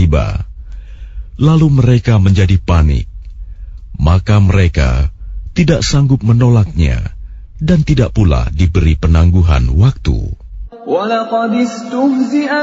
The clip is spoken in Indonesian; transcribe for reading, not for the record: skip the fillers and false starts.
tiba. Lalu mereka menjadi panik. Maka mereka tidak sanggup menolaknya dan tidak pula diberi penangguhan waktu.